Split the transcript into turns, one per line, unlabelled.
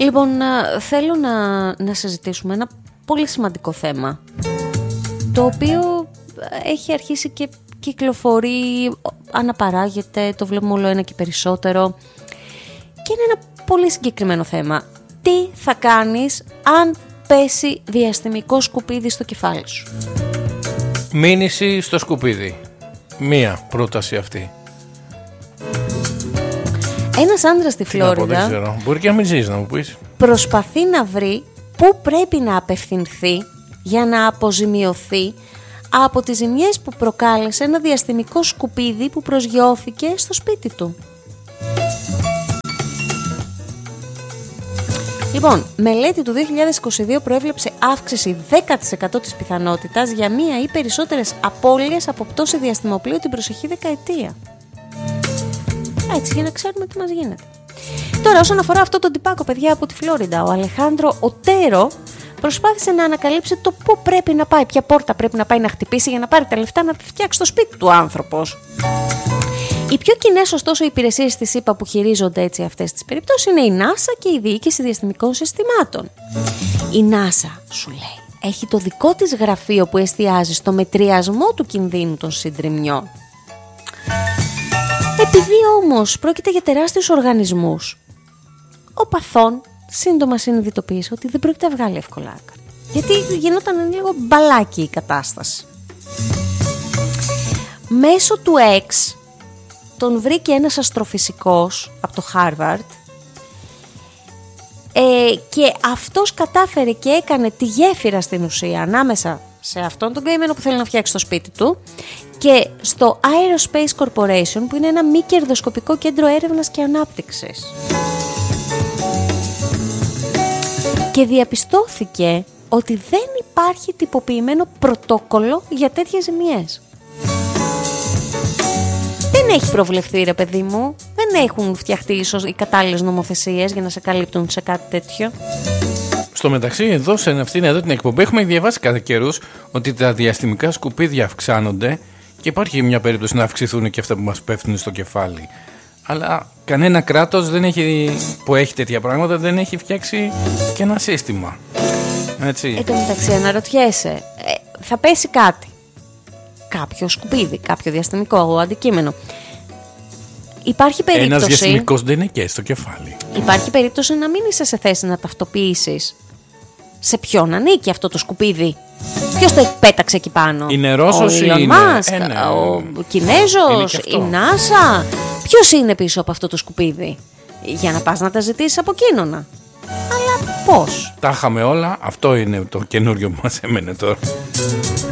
Λοιπόν, θέλω να συζητήσουμε ένα πολύ σημαντικό θέμα, το οποίο έχει αρχίσει και κυκλοφορεί, αναπαράγεται, το βλέπουμε όλο ένα και περισσότερο, και είναι ένα πολύ συγκεκριμένο θέμα. Τι θα κάνεις αν πέσει διαστημικό σκουπίδι στο κεφάλι σου?
Μήνυση στο σκουπίδι. Μία πρόταση αυτή.
Ένας άντρας στη Φλόριντα,
μπορεί και να μην ζεις, να μου πεις,
προσπαθεί να βρει πού πρέπει να απευθυνθεί για να αποζημιωθεί από τις ζημιές που προκάλεσε ένα διαστημικό σκουπίδι που προσγειώθηκε στο σπίτι του. Λοιπόν, μελέτη του 2022 προέβλεψε αύξηση 10% της πιθανότητας για μία ή περισσότερες απώλειες από πτώση διαστημοπλοίου την προσεχή δεκαετία. Έτσι, για να ξέρουμε τι μας γίνεται. Τώρα, όσον αφορά αυτό τον τυπάκο, παιδιά, από τη Φλόριντα, ο Αλεχάνδρο Οτέρο προσπάθησε να ανακαλύψει το πού πρέπει να πάει, ποια πόρτα πρέπει να πάει να χτυπήσει για να πάρει τα λεφτά να φτιάξει το σπίτι του άνθρωπος. Οι πιο κοινές, ωστόσο, υπηρεσίες της ΗΠΑ που χειρίζονται έτσι αυτές τις περιπτώσεις είναι η NASA και η Διοίκηση Διαστημικών Συστημάτων. Η NASA, σου λέει, έχει το δικό της γραφείο που εστιάζει στο μετριασμό του κινδύνου των συντριμμιών. Επειδή όμως πρόκειται για τεράστιους οργανισμούς, ο Παθών σύντομα συνειδητοποίησε ότι δεν πρόκειται να βγάλει εύκολα άκρη, γιατί γινόταν λίγο μπαλάκι η κατάσταση. Μέσω του X τον βρήκε ένας αστροφυσικός από το Harvard, και αυτός κατάφερε και έκανε τη γέφυρα στην ουσία ανάμεσα σε αυτόν τον καημένο που θέλει να φτιάξει το σπίτι του και στο Aerospace Corporation, που είναι ένα μη κερδοσκοπικό κέντρο έρευνας και ανάπτυξης. Και διαπιστώθηκε ότι δεν υπάρχει τυποποιημένο πρωτόκολλο για τέτοιες ζημιές. Δεν έχει προβλεφθεί, ρε παιδί μου, δεν έχουν φτιαχτεί ίσως οι κατάλληλες νομοθεσίες για να σε καλύπτουν σε κάτι τέτοιο.
Στο μεταξύ, εδώ σε αυτήν εδώ την εκπομπή έχουμε διαβάσει κατά καιρούς ότι τα διαστημικά σκουπίδια αυξάνονται και υπάρχει μια περίπτωση να αυξηθούν και αυτά που μας πέφτουν στο κεφάλι. Αλλά κανένα κράτος που έχει τέτοια πράγματα δεν έχει φτιάξει και ένα σύστημα. Έτσι.
Εν τω μεταξύ, αναρωτιέσαι, θα πέσει κάτι, κάποιο σκουπίδι, κάποιο διαστημικό αντικείμενο. Υπάρχει περίπτωση.
Ένας διαστημικός δεν είναι και στο κεφάλι.
Υπάρχει περίπτωση να μην είσαι σε θέση να ταυτοποιήσεις σε ποιον ανήκει αυτό το σκουπίδι. Ποιος το πέταξε εκεί πάνω?
Είναι Ρώσος ή
είναι ο Κινέζος, η NASA? Ποιος είναι πίσω από αυτό το σκουπίδι? Για να πας να τα ζητήσεις από εκείνονα. Αλλά πώς?
Τα είχαμε όλα. Αυτό είναι το καινούριο που μας έμενε τώρα.